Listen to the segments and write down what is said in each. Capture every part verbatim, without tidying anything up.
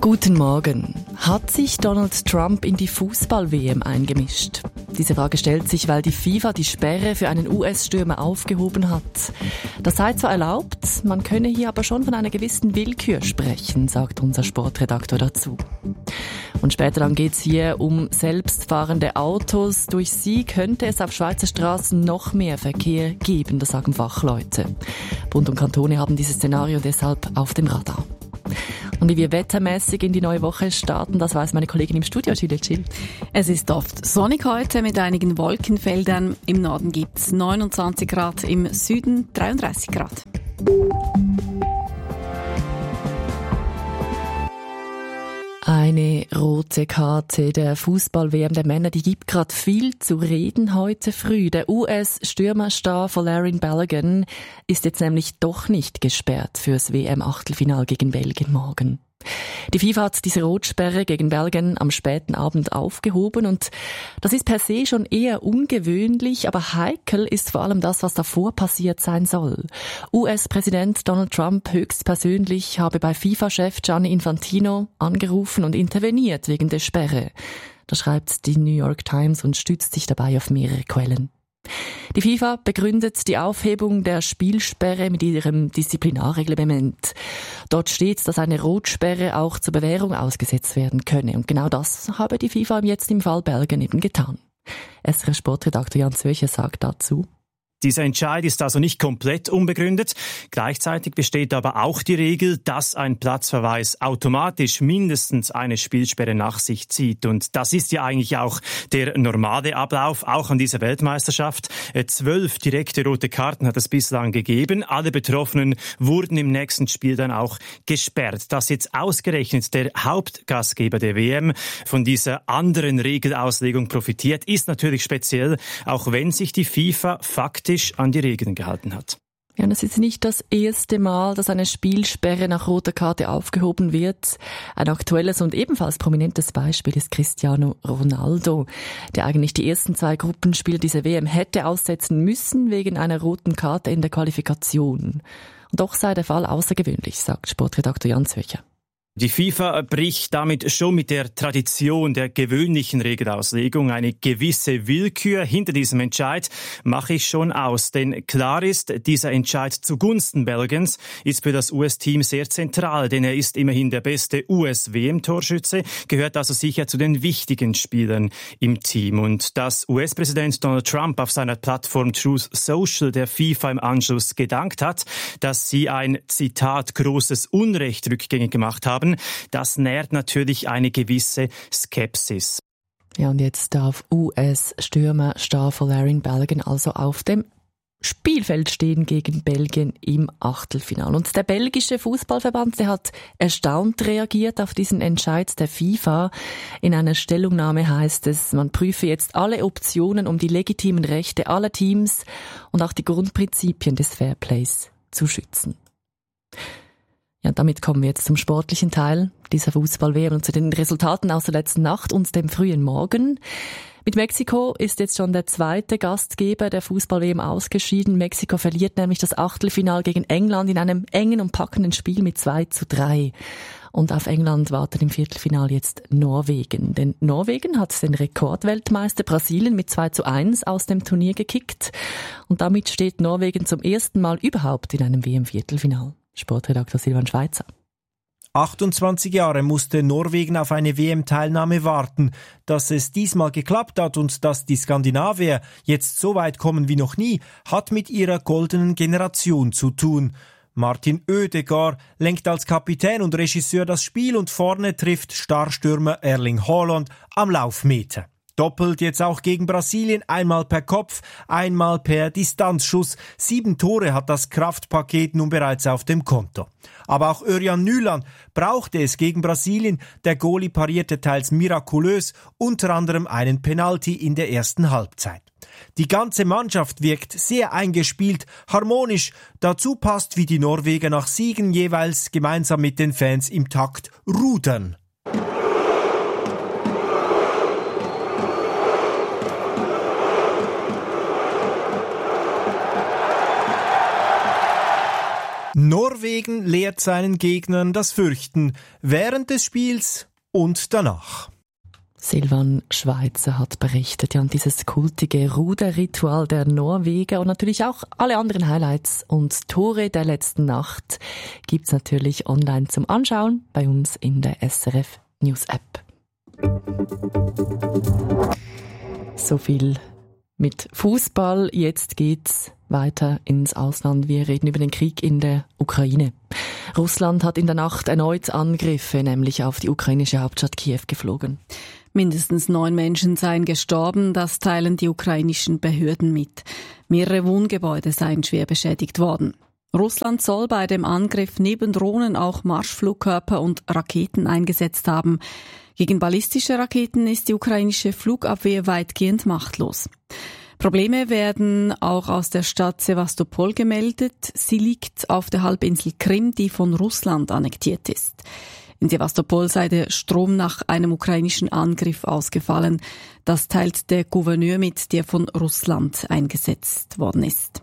Guten Morgen. Hat sich Donald Trump in die Fußball-W M eingemischt? Diese Frage stellt sich, weil die FIFA die Sperre für einen U S-Stürmer aufgehoben hat. Das sei zwar erlaubt, man könne hier aber schon von einer gewissen Willkür sprechen, sagt unser Sportredaktor dazu. Und später dann geht's hier um selbstfahrende Autos. Durch sie könnte es auf Schweizer Straßen noch mehr Verkehr geben, das sagen Fachleute. Bund und Kantone haben dieses Szenario deshalb auf dem Radar. Und wie wir wettermäßig in die neue Woche starten, das weiß meine Kollegin im Studio, Julia Chill. Es ist oft sonnig heute mit einigen Wolkenfeldern. Im Norden gibt's neunundzwanzig Grad, im Süden dreiunddreißig Grad. Eine rote Karte der Fußball-W M der Männer, die gibt gerade viel zu reden heute früh. Der U S-Stürmerstar Folarin Balogun ist jetzt nämlich doch nicht gesperrt fürs W M-Achtelfinal gegen Belgien morgen. Die FIFA hat diese Rotsperre gegen Belgien am späten Abend aufgehoben und das ist per se schon eher ungewöhnlich, aber heikel ist vor allem das, was davor passiert sein soll. U S-Präsident Donald Trump höchstpersönlich habe bei FIFA-Chef Gianni Infantino angerufen und interveniert wegen der Sperre. Das schreibt die New York Times und stützt sich dabei auf mehrere Quellen. Die FIFA begründet die Aufhebung der Spielsperre mit ihrem Disziplinarreglement. Dort steht, dass eine Rotsperre auch zur Bewährung ausgesetzt werden könne. Und genau das habe die FIFA jetzt im Fall Belgien eben getan. S R F-Sportredaktor Jan Zürcher sagt dazu: Dieser Entscheid ist also nicht komplett unbegründet. Gleichzeitig besteht aber auch die Regel, dass ein Platzverweis automatisch mindestens eine Spielsperre nach sich zieht. Und das ist ja eigentlich auch der normale Ablauf, auch an dieser Weltmeisterschaft. Zwölf direkte rote Karten hat es bislang gegeben. Alle Betroffenen wurden im nächsten Spiel dann auch gesperrt. Dass jetzt ausgerechnet der Hauptgastgeber der W M von dieser anderen Regelauslegung profitiert, ist natürlich speziell, auch wenn sich die FIFA faktisch an die Regeln gehalten hat. Ja, und es ist nicht das erste Mal, dass eine Spielsperre nach roter Karte aufgehoben wird. Ein aktuelles und ebenfalls prominentes Beispiel ist Cristiano Ronaldo, der eigentlich die ersten zwei Gruppenspiele dieser W M hätte aussetzen müssen wegen einer roten Karte in der Qualifikation. Und doch sei der Fall außergewöhnlich, sagt Sportredaktor Jan Zürcher. Die FIFA bricht damit schon mit der Tradition der gewöhnlichen Regelauslegung. Eine gewisse Willkür hinter diesem Entscheid mache ich schon aus. Denn klar ist, dieser Entscheid zugunsten Belgiens ist für das U S-Team sehr zentral. Denn er ist immerhin der beste U S-W M-Torschütze, gehört also sicher zu den wichtigen Spielern im Team. Und dass U S-Präsident Donald Trump auf seiner Plattform Truth Social der FIFA im Anschluss gedankt hat, dass sie ein, Zitat, großes Unrecht rückgängig gemacht haben, das nährt natürlich eine gewisse Skepsis. Ja, und jetzt darf U S-Stürmerstar Folarin Balogun also auf dem Spielfeld stehen gegen Belgien im Achtelfinale. Und der belgische Fußballverband, der hat erstaunt reagiert auf diesen Entscheid der FIFA. In einer Stellungnahme heißt es, man prüfe jetzt alle Optionen, um die legitimen Rechte aller Teams und auch die Grundprinzipien des Fairplays zu schützen. Ja, damit kommen wir jetzt zum sportlichen Teil dieser Fußball-W M und zu den Resultaten aus der letzten Nacht und dem frühen Morgen. Mit Mexiko ist jetzt schon der zweite Gastgeber der Fußball-W M ausgeschieden. Mexiko verliert nämlich das Achtelfinal gegen England in einem engen und packenden Spiel mit zwei zu drei. Und auf England wartet im Viertelfinale jetzt Norwegen. Denn Norwegen hat den Rekordweltmeister Brasilien mit zwei zu eins aus dem Turnier gekickt. Und damit steht Norwegen zum ersten Mal überhaupt in einem W M-Viertelfinal. Sportredaktor Silvan Schweizer. achtundzwanzig Jahre musste Norwegen auf eine W M-Teilnahme warten. Dass es diesmal geklappt hat und dass die Skandinavier jetzt so weit kommen wie noch nie, hat mit ihrer goldenen Generation zu tun. Martin Oedegaard lenkt als Kapitän und Regisseur das Spiel und vorne trifft Starstürmer Erling Haaland am Laufmeter. Doppelt jetzt auch gegen Brasilien, einmal per Kopf, einmal per Distanzschuss. Sieben Tore hat das Kraftpaket nun bereits auf dem Konto. Aber auch Örjan Nyland brauchte es gegen Brasilien. Der Goalie parierte teils mirakulös, unter anderem einen Penalty in der ersten Halbzeit. Die ganze Mannschaft wirkt sehr eingespielt, harmonisch. Dazu passt, wie die Norweger nach Siegen jeweils gemeinsam mit den Fans im Takt rudern. Norwegen lehrt seinen Gegnern das Fürchten während des Spiels und danach. Silvan Schweizer hat berichtet, ja, und dieses kultige Ruderritual der Norweger und natürlich auch alle anderen Highlights und Tore der letzten Nacht gibt's natürlich online zum Anschauen bei uns in der S R F News App. So viel mit Fußball. Jetzt geht's weiter ins Ausland. Wir reden über den Krieg in der Ukraine. Russland hat in der Nacht erneut Angriffe, nämlich auf die ukrainische Hauptstadt Kiew geflogen. Mindestens neun Menschen seien gestorben, das teilen die ukrainischen Behörden mit. Mehrere Wohngebäude seien schwer beschädigt worden. Russland soll bei dem Angriff neben Drohnen auch Marschflugkörper und Raketen eingesetzt haben. Gegen ballistische Raketen ist die ukrainische Flugabwehr weitgehend machtlos. Probleme werden auch aus der Stadt Sewastopol gemeldet. Sie liegt auf der Halbinsel Krim, die von Russland annektiert ist. In Sewastopol sei der Strom nach einem ukrainischen Angriff ausgefallen. Das teilt der Gouverneur mit, der von Russland eingesetzt worden ist.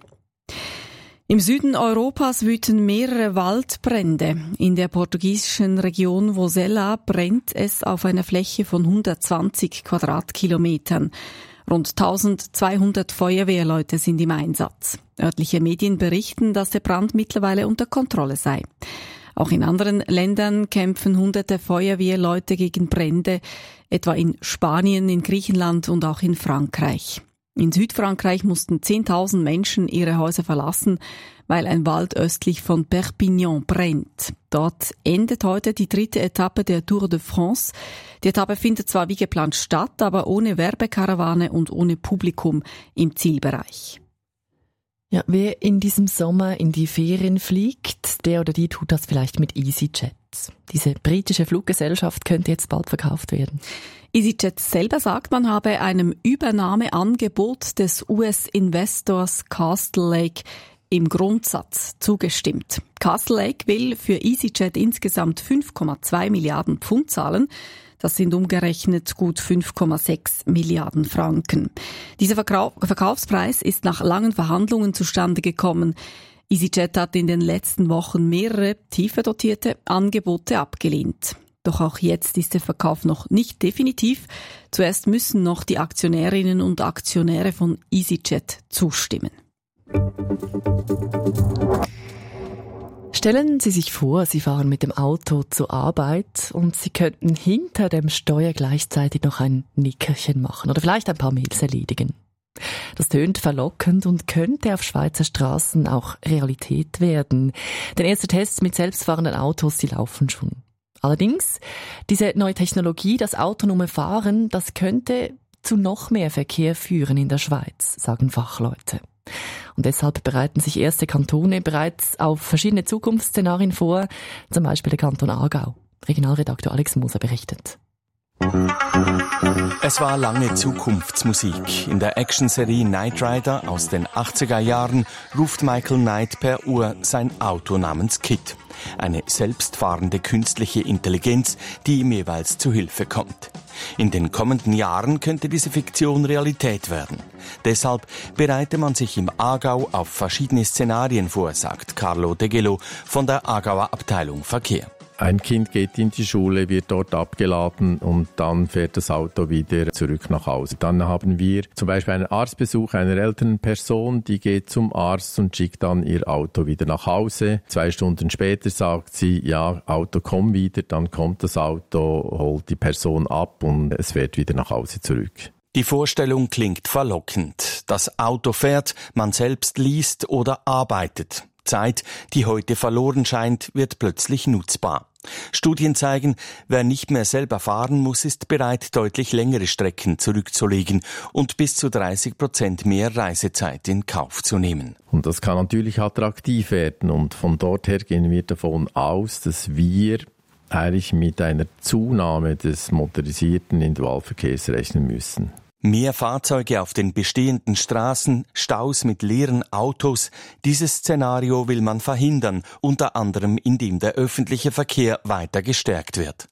Im Süden Europas wüten mehrere Waldbrände. In der portugiesischen Region Vozela brennt es auf einer Fläche von hundertzwanzig Quadratkilometern. Rund eintausendzweihundert Feuerwehrleute sind im Einsatz. Örtliche Medien berichten, dass der Brand mittlerweile unter Kontrolle sei. Auch in anderen Ländern kämpfen hunderte Feuerwehrleute gegen Brände, etwa in Spanien, in Griechenland und auch in Frankreich. In Südfrankreich mussten zehntausend Menschen ihre Häuser verlassen, weil ein Wald östlich von Perpignan brennt. Dort endet heute die dritte Etappe der Tour de France. Die Etappe findet zwar wie geplant statt, aber ohne Werbekarawane und ohne Publikum im Zielbereich. Ja, wer in diesem Sommer in die Ferien fliegt, der oder die tut das vielleicht mit EasyJet. Diese britische Fluggesellschaft könnte jetzt bald verkauft werden. EasyJet selber sagt, man habe einem Übernahmeangebot des U S-Investors Castle Lake im Grundsatz zugestimmt. Castle Lake will für EasyJet insgesamt fünf Komma zwei Milliarden Pfund zahlen. Das sind umgerechnet gut fünf Komma sechs Milliarden Franken. Dieser Verkau- Verkaufspreis ist nach langen Verhandlungen zustande gekommen. EasyJet hat in den letzten Wochen mehrere tiefer dotierte Angebote abgelehnt. Doch auch jetzt ist der Verkauf noch nicht definitiv. Zuerst müssen noch die Aktionärinnen und Aktionäre von EasyJet zustimmen. Stellen Sie sich vor, Sie fahren mit dem Auto zur Arbeit und Sie könnten hinter dem Steuer gleichzeitig noch ein Nickerchen machen oder vielleicht ein paar Mails erledigen. Das tönt verlockend und könnte auf Schweizer Straßen auch Realität werden. Denn erste Tests mit selbstfahrenden Autos, die laufen schon. Allerdings, diese neue Technologie, das autonome Fahren, das könnte zu noch mehr Verkehr führen in der Schweiz, sagen Fachleute. Und deshalb bereiten sich erste Kantone bereits auf verschiedene Zukunftsszenarien vor, zum Beispiel der Kanton Aargau. Regionalredakteur Alex Moser berichtet. Es war lange Zukunftsmusik. In der Actionserie Knight Rider aus den achtziger Jahren ruft Michael Knight per Uhr sein Auto namens Kit. Eine selbstfahrende künstliche Intelligenz, die ihm jeweils zu Hilfe kommt. In den kommenden Jahren könnte diese Fiktion Realität werden. Deshalb bereite man sich im Aargau auf verschiedene Szenarien vor, sagt Carlo De Gelo von der Aargauer Abteilung Verkehr. Ein Kind geht in die Schule, wird dort abgeladen und dann fährt das Auto wieder zurück nach Hause. Dann haben wir zum Beispiel einen Arztbesuch einer älteren Person, die geht zum Arzt und schickt dann ihr Auto wieder nach Hause. Zwei Stunden später sagt sie, ja, Auto komm wieder, dann kommt das Auto, holt die Person ab und es fährt wieder nach Hause zurück. Die Vorstellung klingt verlockend. Das Auto fährt, man selbst liest oder arbeitet. Zeit, die heute verloren scheint, wird plötzlich nutzbar. Studien zeigen, wer nicht mehr selber fahren muss, ist bereit, deutlich längere Strecken zurückzulegen und bis zu dreißig Prozent mehr Reisezeit in Kauf zu nehmen. Und das kann natürlich attraktiv werden und von dort her gehen wir davon aus, dass wir eigentlich mit einer Zunahme des motorisierten Individualverkehrs rechnen müssen. Mehr Fahrzeuge auf den bestehenden Straßen, Staus mit leeren Autos. Dieses Szenario will man verhindern, unter anderem indem der öffentliche Verkehr weiter gestärkt wird.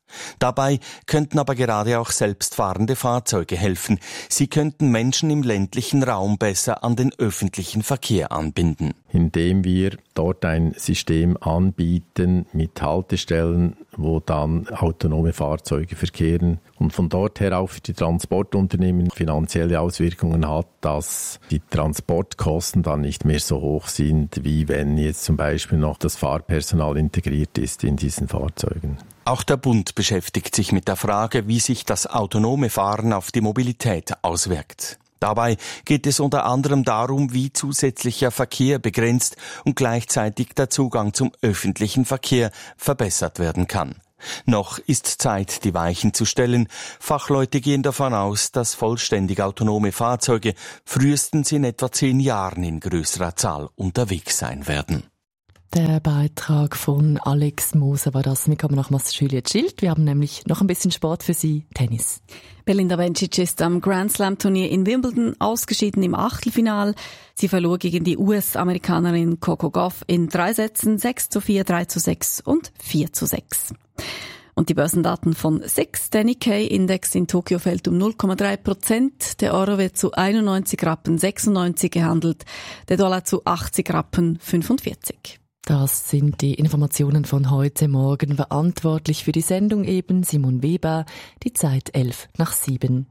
Dabei könnten aber gerade auch selbstfahrende Fahrzeuge helfen. Sie könnten Menschen im ländlichen Raum besser an den öffentlichen Verkehr anbinden. Indem wir dort ein System anbieten mit Haltestellen, wo dann autonome Fahrzeuge verkehren und von dort her auch für die Transportunternehmen finanzielle Auswirkungen hat, dass die Transportkosten dann nicht mehr so hoch sind, wie wenn jetzt zum Beispiel noch das Fahrpersonal integriert ist in diesen Fahrzeugen. Auch der Bund beschäftigt sich mit der Frage, wie sich das autonome Fahren auf die Mobilität auswirkt. Dabei geht es unter anderem darum, wie zusätzlicher Verkehr begrenzt und gleichzeitig der Zugang zum öffentlichen Verkehr verbessert werden kann. Noch ist Zeit, die Weichen zu stellen. Fachleute gehen davon aus, dass vollständig autonome Fahrzeuge frühestens in etwa zehn Jahren in größerer Zahl unterwegs sein werden. Der Beitrag von Alex Moser war das. Wir kommen nochmals zu Juliette Schild. Wir haben nämlich noch ein bisschen Sport für Sie, Tennis. Belinda Bencic ist am Grand Slam Turnier in Wimbledon ausgeschieden im Achtelfinal. Sie verlor gegen die U S-Amerikanerin Coco Gauff in drei Sätzen sechs zu vier, drei zu sechs und vier zu sechs. Und die Börsendaten von S I X, der Nikkei-Index in Tokio fällt um null Komma drei Prozent. Der Euro wird zu einundneunzig Rappen sechsundneunzig gehandelt, der Dollar zu achtzig Rappen fünfundvierzig. Das sind die Informationen von heute Morgen. Verantwortlich für die Sendung eben Simon Weber. Die Zeit elf nach sieben.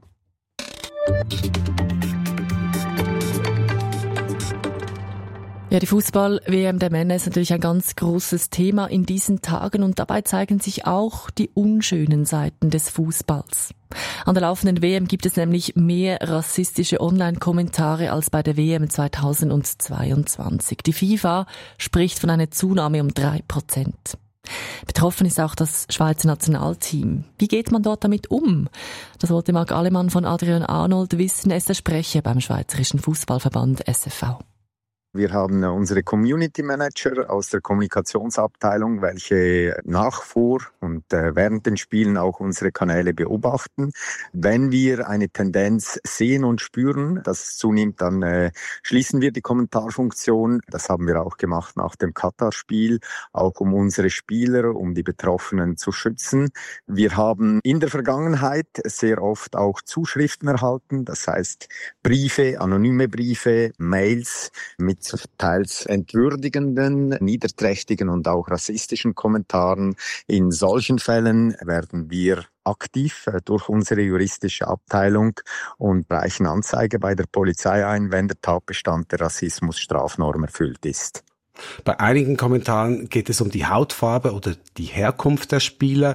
Ja, die Fußball-W M der Männer ist natürlich ein ganz großes Thema in diesen Tagen und dabei zeigen sich auch die unschönen Seiten des Fußballs. An der laufenden W M gibt es nämlich mehr rassistische Online-Kommentare als bei der W M zweitausendzweiundzwanzig. Die FIFA spricht von einer Zunahme um drei Prozent. Betroffen ist auch das Schweizer Nationalteam. Wie geht man dort damit um? Das wollte Marc Alemann von Adrian Arnold wissen. Er ist der Sprecher beim Schweizerischen Fußballverband S F V. Wir haben unsere Community Manager aus der Kommunikationsabteilung, welche nach, vor und äh, während den Spielen auch unsere Kanäle beobachten. Wenn wir eine Tendenz sehen und spüren, dass es zunimmt, dann äh, schließen wir die Kommentarfunktion. Das haben wir auch gemacht nach dem Katar-Spiel, auch um unsere Spieler, um die Betroffenen zu schützen. Wir haben in der Vergangenheit sehr oft auch Zuschriften erhalten, das heißt Briefe, anonyme Briefe, Mails mit teils entwürdigenden, niederträchtigen und auch rassistischen Kommentaren. In solchen Fällen werden wir aktiv durch unsere juristische Abteilung und reichen Anzeige bei der Polizei ein, wenn der Tatbestand der Rassismusstrafnorm erfüllt ist. Bei einigen Kommentaren geht es um die Hautfarbe oder die Herkunft der Spieler.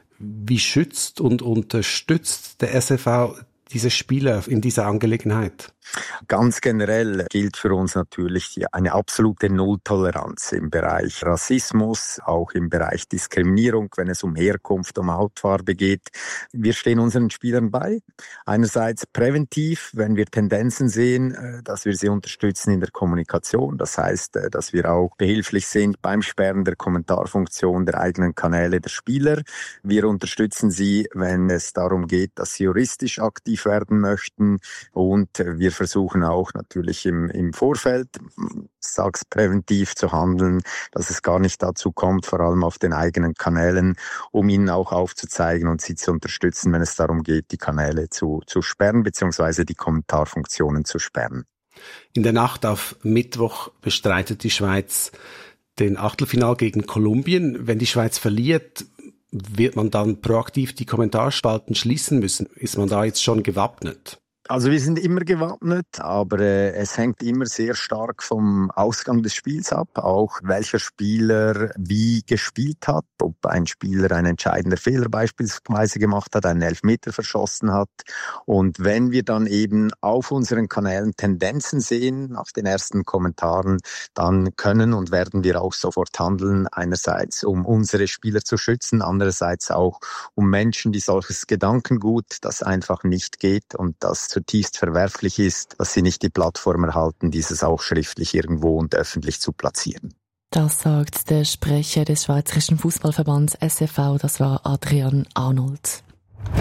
Wie schützt und unterstützt der S F V diese Spieler in dieser Angelegenheit? Ganz generell gilt für uns natürlich eine absolute Nulltoleranz im Bereich Rassismus, auch im Bereich Diskriminierung, wenn es um Herkunft, um Hautfarbe geht. Wir stehen unseren Spielern bei. Einerseits präventiv, wenn wir Tendenzen sehen, dass wir sie unterstützen in der Kommunikation. Das heißt, dass wir auch behilflich sind beim Sperren der Kommentarfunktion der eigenen Kanäle der Spieler. Wir unterstützen sie, wenn es darum geht, dass sie juristisch aktiv werden möchten, und wir versuchen auch natürlich im, im Vorfeld, sag's präventiv zu handeln, dass es gar nicht dazu kommt, vor allem auf den eigenen Kanälen, um ihnen auch aufzuzeigen und sie zu unterstützen, wenn es darum geht, die Kanäle zu, zu sperren, beziehungsweise die Kommentarfunktionen zu sperren. In der Nacht auf Mittwoch bestreitet die Schweiz den Achtelfinal gegen Kolumbien. Wenn die Schweiz verliert, wird man dann proaktiv die Kommentarspalten schließen müssen? Ist man da jetzt schon gewappnet? Also wir sind immer gewappnet, aber äh, es hängt immer sehr stark vom Ausgang des Spiels ab, auch welcher Spieler wie gespielt hat, ob ein Spieler einen entscheidenden Fehler beispielsweise gemacht hat, einen Elfmeter verschossen hat. Und wenn wir dann eben auf unseren Kanälen Tendenzen sehen, nach den ersten Kommentaren, dann können und werden wir auch sofort handeln, einerseits um unsere Spieler zu schützen, andererseits auch um Menschen, die solches Gedankengut, das einfach nicht geht und das zutiefst verwerflich ist, dass sie nicht die Plattform erhalten, dieses auch schriftlich irgendwo und öffentlich zu platzieren. Das sagt der Sprecher des Schweizerischen Fußballverbands S F V, das war Adrian Arnold.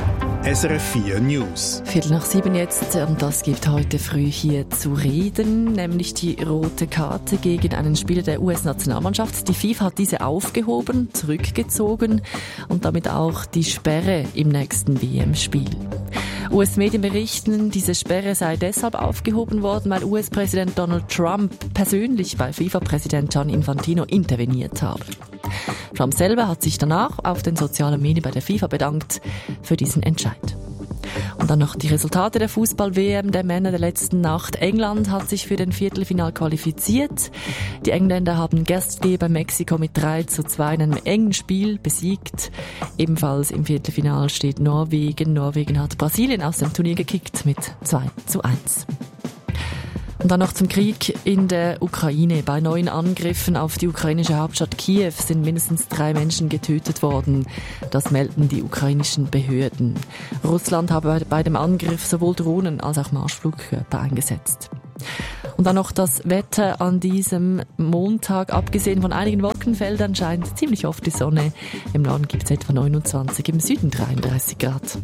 S R F vier News. Viertel nach sieben jetzt, und das gibt heute früh hier zu reden, nämlich die rote Karte gegen einen Spieler der U S-Nationalmannschaft. Die FIFA hat diese aufgehoben, zurückgezogen und damit auch die Sperre im nächsten W M-Spiel. U S-Medien berichten, diese Sperre sei deshalb aufgehoben worden, weil U S-Präsident Donald Trump persönlich bei FIFA-Präsident Gianni Infantino interveniert habe. Trump selber hat sich danach auf den sozialen Medien bei der FIFA bedankt für diesen Entscheid. Und dann noch die Resultate der Fußball-W M der Männer der letzten Nacht. England hat sich für den Viertelfinal qualifiziert. Die Engländer haben Gastgeber Mexiko mit drei zu zwei in einem engen Spiel besiegt. Ebenfalls im Viertelfinal steht Norwegen. Norwegen hat Brasilien aus dem Turnier gekickt mit zwei zu eins. Und dann noch zum Krieg in der Ukraine. Bei neuen Angriffen auf die ukrainische Hauptstadt Kiew sind mindestens drei Menschen getötet worden. Das melden die ukrainischen Behörden. Russland habe bei dem Angriff sowohl Drohnen als auch Marschflugkörper eingesetzt. Und dann noch das Wetter an diesem Montag. Abgesehen von einigen Wolkenfeldern scheint ziemlich oft die Sonne. Im Norden gibt es etwa neunundzwanzig, im Süden dreiunddreißig Grad.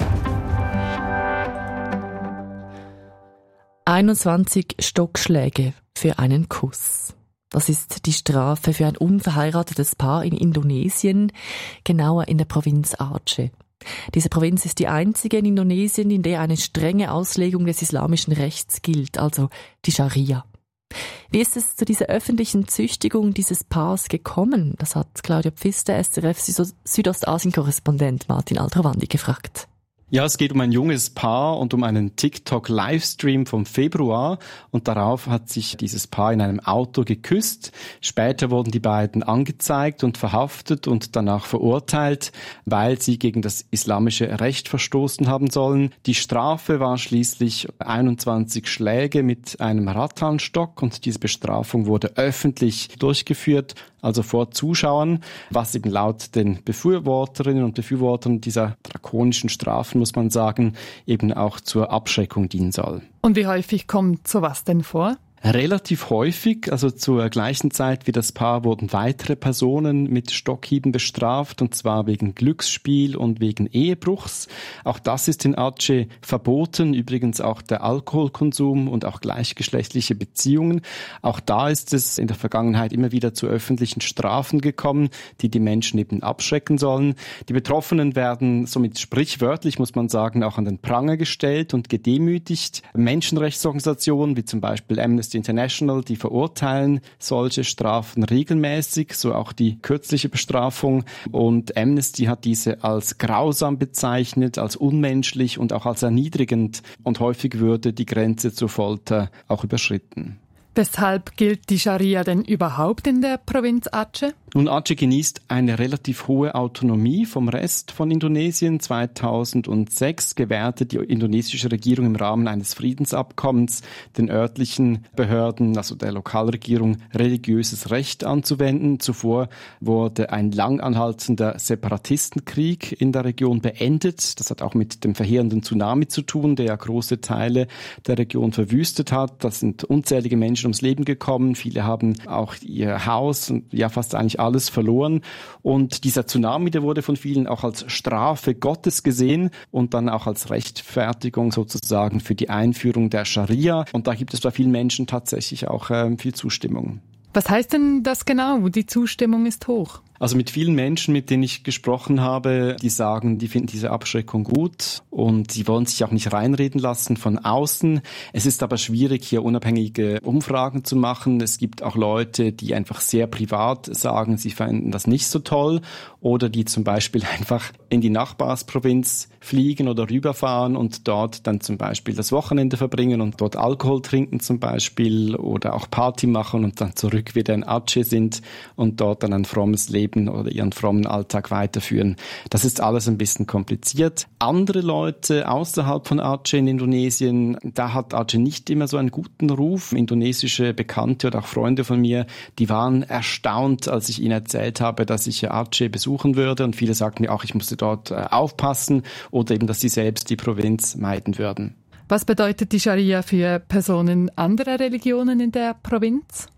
einundzwanzig Stockschläge für einen Kuss. Das ist die Strafe für ein unverheiratetes Paar in Indonesien, genauer in der Provinz Aceh. Diese Provinz ist die einzige in Indonesien, in der eine strenge Auslegung des islamischen Rechts gilt, also die Scharia. Wie ist es zu dieser öffentlichen Züchtigung dieses Paars gekommen? Das hat Claudia Pfister, S R F Südostasien-Korrespondent Martin Aldrovandi gefragt. Ja, es geht um ein junges Paar und um einen TikTok-Livestream vom Februar, und darauf hat sich dieses Paar in einem Auto geküsst. Später wurden die beiden angezeigt und verhaftet und danach verurteilt, weil sie gegen das islamische Recht verstoßen haben sollen. Die Strafe war schließlich einundzwanzig Schläge mit einem Rattanstock, und diese Bestrafung wurde öffentlich durchgeführt, also vor Zuschauern, was eben laut den Befürworterinnen und Befürwortern dieser drakonischen Strafen, muss man sagen, eben auch zur Abschreckung dienen soll. Und wie häufig kommt sowas denn vor? Relativ häufig, also zur gleichen Zeit wie das Paar wurden weitere Personen mit Stockhieben bestraft, und zwar wegen Glücksspiel und wegen Ehebruchs. Auch das ist in Aceh verboten, übrigens auch der Alkoholkonsum und auch gleichgeschlechtliche Beziehungen. Auch da ist es in der Vergangenheit immer wieder zu öffentlichen Strafen gekommen, die die Menschen eben abschrecken sollen. Die Betroffenen werden somit sprichwörtlich, muss man sagen, auch an den Pranger gestellt und gedemütigt. Menschenrechtsorganisationen wie zum Beispiel Amnesty International, die verurteilen solche Strafen regelmäßig, so auch die kürzliche Bestrafung. Und Amnesty hat diese als grausam bezeichnet, als unmenschlich und auch als erniedrigend. Und häufig würde die Grenze zur Folter auch überschritten. Weshalb gilt die Scharia denn überhaupt in der Provinz Aceh? Nun, Aceh genießt eine relativ hohe Autonomie vom Rest von Indonesien. zweitausendsechs gewährte die indonesische Regierung im Rahmen eines Friedensabkommens den örtlichen Behörden, also der Lokalregierung, religiöses Recht anzuwenden. Zuvor wurde ein lang anhaltender Separatistenkrieg in der Region beendet. Das hat auch mit dem verheerenden Tsunami zu tun, der ja große Teile der Region verwüstet hat. Da sind unzählige Menschen ums Leben gekommen. Viele haben auch ihr Haus und ja fast eigentlich alles verloren. Und dieser Tsunami, der wurde von vielen auch als Strafe Gottes gesehen und dann auch als Rechtfertigung sozusagen für die Einführung der Scharia. Und da gibt es bei vielen Menschen tatsächlich auch äh, viel Zustimmung. Was heißt denn das genau? Die Zustimmung ist hoch. Also mit vielen Menschen, mit denen ich gesprochen habe, die sagen, die finden diese Abschreckung gut und sie wollen sich auch nicht reinreden lassen von außen. Es ist aber schwierig, hier unabhängige Umfragen zu machen. Es gibt auch Leute, die einfach sehr privat sagen, sie finden das nicht so toll, oder die zum Beispiel einfach in die Nachbarsprovinz fliegen oder rüberfahren und dort dann zum Beispiel das Wochenende verbringen und dort Alkohol trinken zum Beispiel oder auch Party machen und dann zurück wieder in Aceh sind und dort dann ein frommes Leben oder ihren frommen Alltag weiterführen. Das ist alles ein bisschen kompliziert. Andere Leute außerhalb von Aceh in Indonesien, da hat Aceh nicht immer so einen guten Ruf. Indonesische Bekannte oder auch Freunde von mir, die waren erstaunt, als ich ihnen erzählt habe, dass ich Aceh besuchen würde, und viele sagten mir auch, ich musste dort aufpassen oder eben, dass sie selbst die Provinz meiden würden. Was bedeutet die Scharia für Personen anderer Religionen in der Provinz?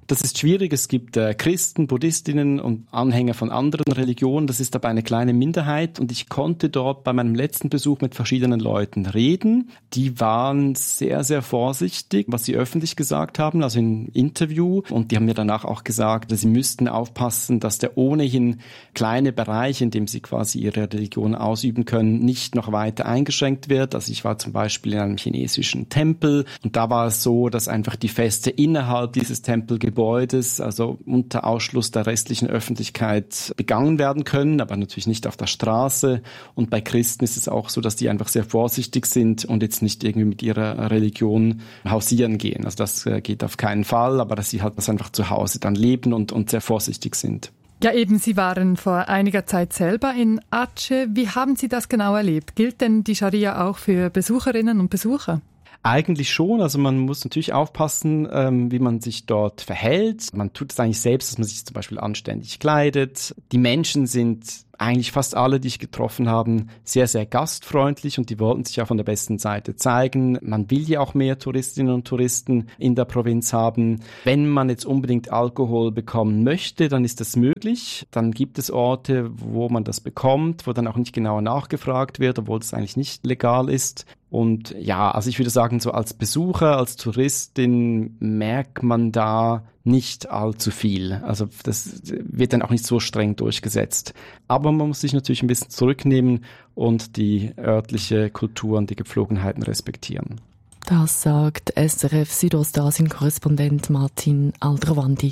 Das ist schwierig. Es gibt äh, Christen, Buddhistinnen und Anhänger von anderen Religionen. Das ist aber eine kleine Minderheit. Und ich konnte dort bei meinem letzten Besuch mit verschiedenen Leuten reden. Die waren sehr, sehr vorsichtig, was sie öffentlich gesagt haben, also im Interview. Und die haben mir danach auch gesagt, dass sie müssten aufpassen, dass der ohnehin kleine Bereich, in dem sie quasi ihre Religion ausüben können, nicht noch weiter eingeschränkt wird. Also ich war zum Beispiel in einem chinesischen Tempel und da war es so, dass einfach die Feste innerhalb dieses Tempelgebäudes Gebäudes, also unter Ausschluss der restlichen Öffentlichkeit begangen werden können, aber natürlich nicht auf der Straße. Und bei Christen ist es auch so, dass die einfach sehr vorsichtig sind und jetzt nicht irgendwie mit ihrer Religion hausieren gehen. Also das geht auf keinen Fall, aber dass sie halt das einfach zu Hause dann leben und, und sehr vorsichtig sind. Ja, eben, Sie waren vor einiger Zeit selber in Aceh. Wie haben Sie das genau erlebt? Gilt denn die Scharia auch für Besucherinnen und Besucher? Eigentlich schon, also man muss natürlich aufpassen, ähm, wie man sich dort verhält. Man tut es eigentlich selbst, dass man sich zum Beispiel anständig kleidet. Die Menschen sind eigentlich fast alle, die ich getroffen habe, sehr, sehr gastfreundlich und die wollten sich auch von der besten Seite zeigen. Man will ja auch mehr Touristinnen und Touristen in der Provinz haben. Wenn man jetzt unbedingt Alkohol bekommen möchte, dann ist das möglich. Dann gibt es Orte, wo man das bekommt, wo dann auch nicht genauer nachgefragt wird, obwohl es eigentlich nicht legal ist. Und ja, also ich würde sagen, so als Besucher, als Touristin merkt man da nicht allzu viel. Also das wird dann auch nicht so streng durchgesetzt. Aber man muss sich natürlich ein bisschen zurücknehmen und die örtliche Kultur und die Gepflogenheiten respektieren. Das sagt S R F Südostasien-Korrespondent Martin Aldrovandi.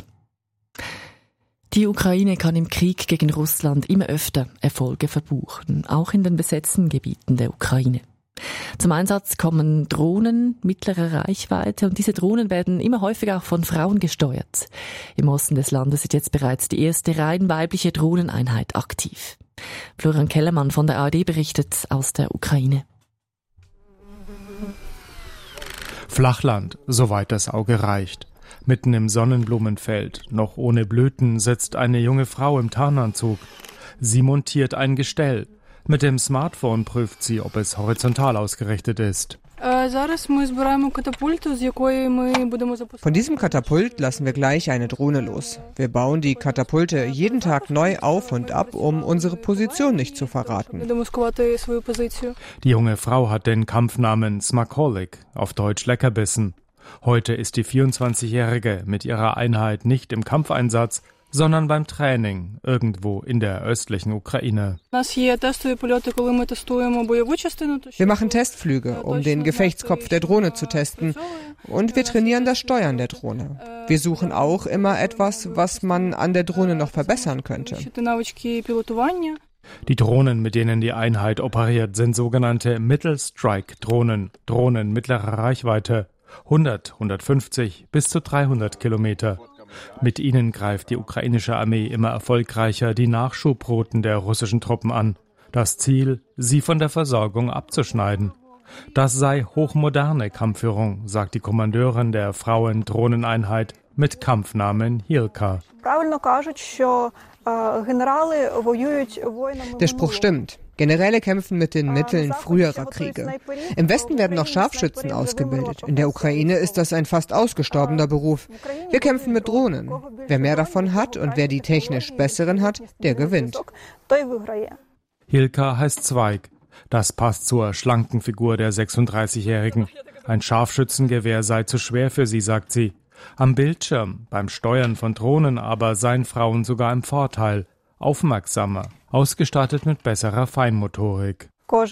Die Ukraine kann im Krieg gegen Russland immer öfter Erfolge verbuchen, auch in den besetzten Gebieten der Ukraine. Zum Einsatz kommen Drohnen mittlerer Reichweite und diese Drohnen werden immer häufiger auch von Frauen gesteuert. Im Osten des Landes ist jetzt bereits die erste rein weibliche Drohneneinheit aktiv. Florian Kellermann von der A R D berichtet aus der Ukraine. Flachland, soweit das Auge reicht. Mitten im Sonnenblumenfeld, noch ohne Blüten, sitzt eine junge Frau im Tarnanzug. Sie montiert ein Gestell. Mit dem Smartphone prüft sie, ob es horizontal ausgerichtet ist. Von diesem Katapult lassen wir gleich eine Drohne los. Wir bauen die Katapulte jeden Tag neu auf und ab, um unsere Position nicht zu verraten. Die junge Frau hat den Kampfnamen Smakolik, auf Deutsch Leckerbissen. Heute ist die vierundzwanzigjährige mit ihrer Einheit nicht im Kampfeinsatz, sondern beim Training irgendwo in der östlichen Ukraine. Wir machen Testflüge, um den Gefechtskopf der Drohne zu testen, und wir trainieren das Steuern der Drohne. Wir suchen auch immer etwas, was man an der Drohne noch verbessern könnte. Die Drohnen, mit denen die Einheit operiert, sind sogenannte Mittelstrike-Drohnen, Drohnen mittlerer Reichweite, hundert, hundertfünfzig bis zu dreihundert Kilometer. Mit ihnen greift die ukrainische Armee immer erfolgreicher die Nachschubrouten der russischen Truppen an. Das Ziel, sie von der Versorgung abzuschneiden. Das sei hochmoderne Kampfführung, sagt die Kommandeurin der Frauen-Drohneneinheit mit Kampfnamen Hilka. Der Spruch stimmt. Generäle kämpfen mit den Mitteln früherer Kriege. Im Westen werden auch Scharfschützen ausgebildet. In der Ukraine ist das ein fast ausgestorbener Beruf. Wir kämpfen mit Drohnen. Wer mehr davon hat und wer die technisch besseren hat, der gewinnt. Hilka heißt Zweig. Das passt zur schlanken Figur der sechsunddreißigjährigen. Ein Scharfschützengewehr sei zu schwer für sie, sagt sie. Am Bildschirm, beim Steuern von Drohnen aber seien Frauen sogar im Vorteil. Aufmerksamer, ausgestattet mit besserer Feinmotorik.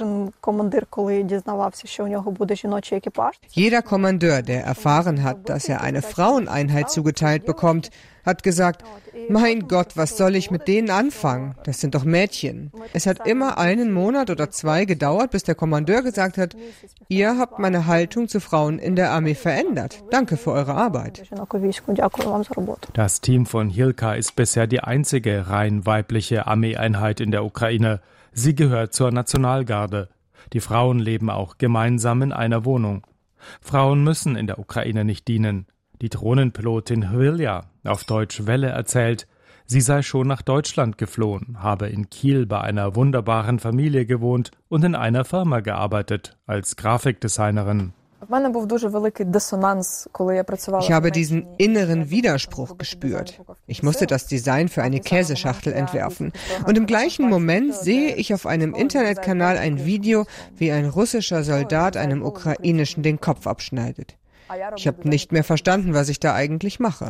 Jeder Kommandeur, der erfahren hat, dass er eine Fraueneinheit zugeteilt bekommt, hat gesagt, mein Gott, was soll ich mit denen anfangen? Das sind doch Mädchen. Es hat immer einen Monat oder zwei gedauert, bis der Kommandeur gesagt hat, ihr habt meine Haltung zu Frauen in der Armee verändert. Danke für eure Arbeit. Das Team von Hilka ist bisher die einzige rein weibliche Armeeeinheit in der Ukraine. Sie gehört zur Nationalgarde. Die Frauen leben auch gemeinsam in einer Wohnung. Frauen müssen in der Ukraine nicht dienen. Die Drohnenpilotin Hvilja, auf Deutsch Welle, erzählt, sie sei schon nach Deutschland geflohen, habe in Kiel bei einer wunderbaren Familie gewohnt und in einer Firma gearbeitet, als Grafikdesignerin. Ich habe diesen inneren Widerspruch gespürt. Ich musste das Design für eine Käseschachtel entwerfen. Und im gleichen Moment sehe ich auf einem Internetkanal ein Video, wie ein russischer Soldat einem Ukrainischen den Kopf abschneidet. Ich habe nicht mehr verstanden, was ich da eigentlich mache.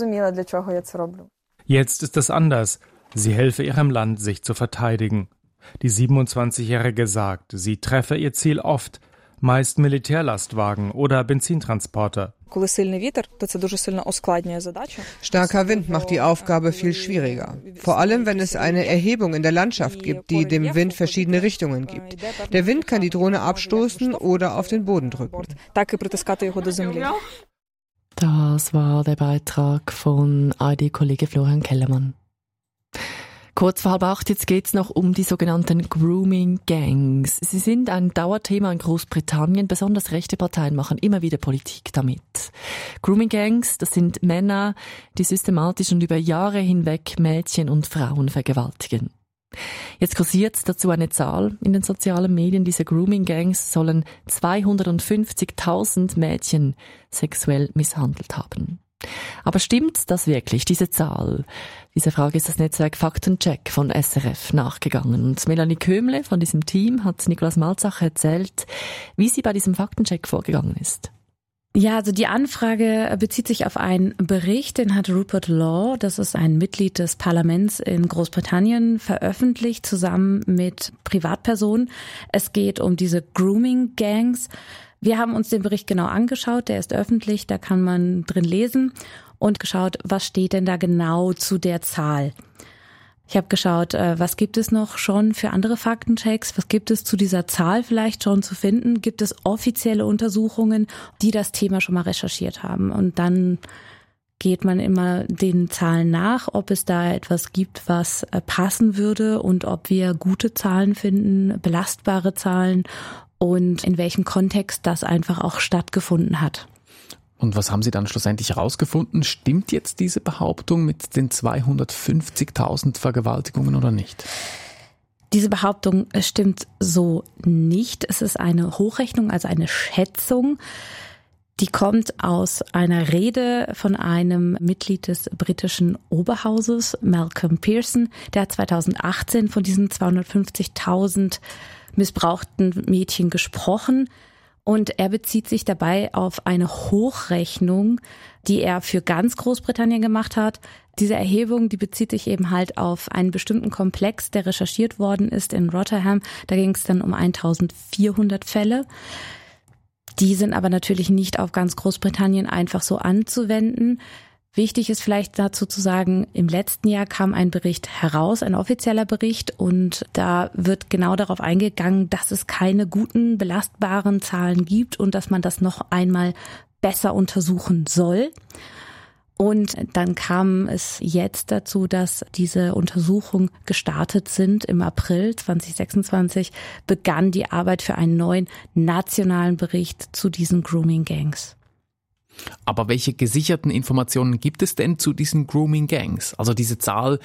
Jetzt ist es anders. Sie helfe ihrem Land, sich zu verteidigen. Die siebenundzwanzigjährige sagt, sie treffe ihr Ziel oft, meist Militärlastwagen oder Benzintransporter. Starker Wind macht die Aufgabe viel schwieriger. Vor allem, wenn es eine Erhebung in der Landschaft gibt, die dem Wind verschiedene Richtungen gibt. Der Wind kann die Drohne abstoßen oder auf den Boden drücken. Das war der Beitrag von A R D-Kollege Florian Kellermann. Kurz vor halb acht, jetzt geht's noch um die sogenannten Grooming Gangs. Sie sind ein Dauerthema in Großbritannien. Besonders rechte Parteien machen immer wieder Politik damit. Grooming Gangs, das sind Männer, die systematisch und über Jahre hinweg Mädchen und Frauen vergewaltigen. Jetzt kursiert dazu eine Zahl in den sozialen Medien. Diese Grooming Gangs sollen zweihundertfünfzigtausend Mädchen sexuell misshandelt haben. Aber stimmt das wirklich, diese Zahl? Diese Frage ist das Netzwerk Faktencheck von S R F nachgegangen. Und Melanie Kömle von diesem Team hat Nikolaus Malzach erzählt, wie sie bei diesem Faktencheck vorgegangen ist. Ja, also die Anfrage bezieht sich auf einen Bericht, den hat Rupert Law, das ist ein Mitglied des Parlaments in Großbritannien, veröffentlicht, zusammen mit Privatpersonen. Es geht um diese Grooming-Gangs. Wir haben uns den Bericht genau angeschaut, der ist öffentlich, da kann man drin lesen und geschaut, was steht denn da genau zu der Zahl. Ich habe geschaut, was gibt es noch schon für andere Faktenchecks, was gibt es zu dieser Zahl vielleicht schon zu finden, gibt es offizielle Untersuchungen, die das Thema schon mal recherchiert haben. Und dann geht man immer den Zahlen nach, ob es da etwas gibt, was passen würde und ob wir gute Zahlen finden, belastbare Zahlen und in welchem Kontext das einfach auch stattgefunden hat. Und was haben Sie dann schlussendlich herausgefunden? Stimmt jetzt diese Behauptung mit den zweihundertfünfzigtausend Vergewaltigungen oder nicht? Diese Behauptung stimmt so nicht. Es ist eine Hochrechnung, also eine Schätzung. Die kommt aus einer Rede von einem Mitglied des britischen Oberhauses, Malcolm Pearson. Der hat zweitausendachtzehn von diesen zweihundertfünfzigtausend missbrauchten Mädchen gesprochen. Und er bezieht sich dabei auf eine Hochrechnung, die er für ganz Großbritannien gemacht hat. Diese Erhebung, die bezieht sich eben halt auf einen bestimmten Komplex, der recherchiert worden ist in Rotherham. Da ging es dann um eintausendvierhundert Fälle. Die sind aber natürlich nicht auf ganz Großbritannien einfach so anzuwenden. Wichtig ist vielleicht dazu zu sagen, im letzten Jahr kam ein Bericht heraus, ein offizieller Bericht, und da wird genau darauf eingegangen, dass es keine guten, belastbaren Zahlen gibt und dass man das noch einmal besser untersuchen soll. Und dann kam es jetzt dazu, dass diese Untersuchungen gestartet sind. Im April zweitausendsechsundzwanzig begann die Arbeit für einen neuen nationalen Bericht zu diesen Grooming-Gangs. Aber welche gesicherten Informationen gibt es denn zu diesen Grooming-Gangs? Also diese Zahl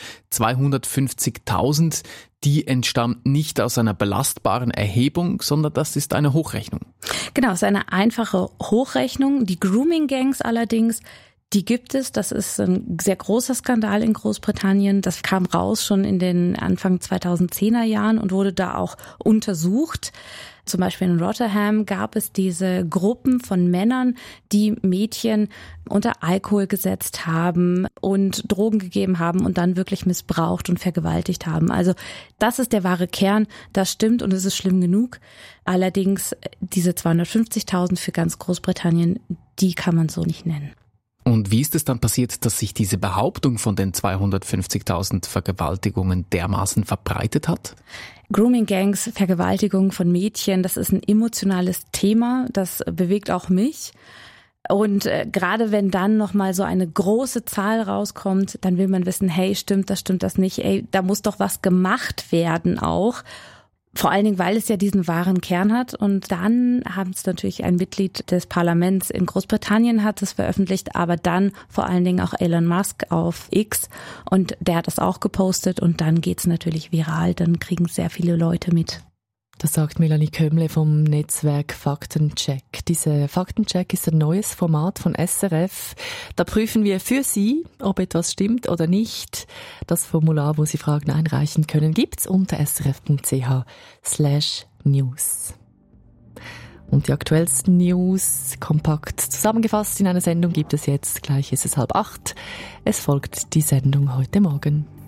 zweihundertfünfzigtausend, die entstammt nicht aus einer belastbaren Erhebung, sondern das ist eine Hochrechnung. Genau, es ist eine einfache Hochrechnung. Die Grooming-Gangs allerdings, die gibt es. Das ist ein sehr großer Skandal in Großbritannien. Das kam raus schon in den Anfang zweitausendzehner Jahren und wurde da auch untersucht. Zum Beispiel in Rotherham gab es diese Gruppen von Männern, die Mädchen unter Alkohol gesetzt haben und Drogen gegeben haben und dann wirklich missbraucht und vergewaltigt haben. Also das ist der wahre Kern, das stimmt und es ist schlimm genug. Allerdings diese zweihundertfünfzigtausend für ganz Großbritannien, die kann man so nicht nennen. Und wie ist es dann passiert, dass sich diese Behauptung von den zweihundertfünfzigtausend Vergewaltigungen dermaßen verbreitet hat? Grooming-Gangs, Vergewaltigung von Mädchen, das ist ein emotionales Thema, das bewegt auch mich. Und äh, gerade wenn dann nochmal so eine große Zahl rauskommt, dann will man wissen, hey, stimmt das, stimmt das nicht? Ey, da muss doch was gemacht werden auch. Vor allen Dingen, weil es ja diesen wahren Kern hat. Und dann haben es natürlich ein Mitglied des Parlaments in Großbritannien hat es veröffentlicht, aber dann vor allen Dingen auch Elon Musk auf X. Und der hat das auch gepostet und dann geht's natürlich viral. Dann kriegen sehr viele Leute mit. Das sagt Melanie Kömmle vom Netzwerk Faktencheck. Dieser Faktencheck ist ein neues Format von S R F. Da prüfen wir für Sie, ob etwas stimmt oder nicht. Das Formular, wo Sie Fragen einreichen können, gibt's unter srf.ch slash news. Und die aktuellsten News kompakt zusammengefasst in einer Sendung gibt es jetzt. Gleich ist es halb acht. Es folgt die Sendung heute Morgen.